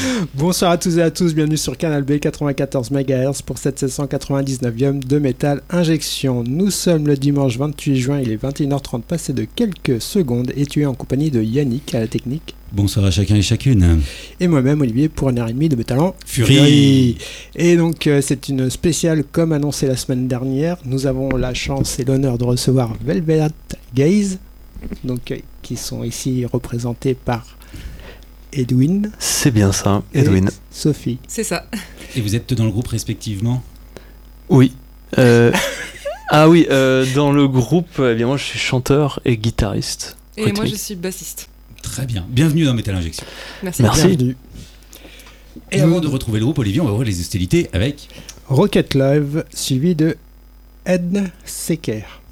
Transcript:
Bonsoir à tous et à tous, bienvenue sur Canal B 94 MHz pour cette 799e de Metal Injection. Nous sommes le dimanche 28 juin, il est 21h30 passé de quelques secondes et tu es en compagnie de Yannick à la technique. Bonsoir à chacun et chacune. Et moi-même Olivier pour une heure et demie de Metal en Fury. Et donc c'est une spéciale comme annoncé la semaine dernière. Nous avons la chance et l'honneur de recevoir Velvet Gaze, donc, qui sont ici représentés par Edwin. C'est bien ça, Edwin. Sophie. C'est ça. Et vous êtes dans le groupe respectivement ? Oui. Ah oui, dans le groupe, eh bien moi je suis chanteur et guitariste. Et rythmique. moi je suis bassiste. Très bien. Bienvenue dans Metal Injection. Merci. Bienvenue. Et avant de retrouver le groupe, Olivier, on va ouvrir les hostilités avec Rocket Love suivi de Ed Secker.